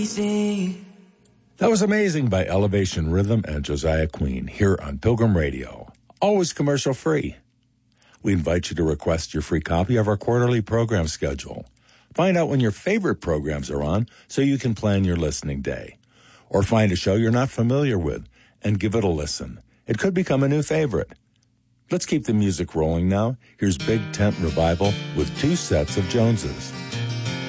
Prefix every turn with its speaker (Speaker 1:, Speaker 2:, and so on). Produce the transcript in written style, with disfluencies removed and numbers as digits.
Speaker 1: That was Amazing by Elevation Rhythm and Josiah Queen here on Pilgrim Radio. Always commercial free. We invite you to request your free copy of our quarterly program schedule. Find out when your favorite programs are on so you can plan your listening day. Or find a show you're not familiar with and give it a listen. It could become a new favorite. Let's keep the music rolling now. Here's Big Tent Revival with 2 sets of Joneses.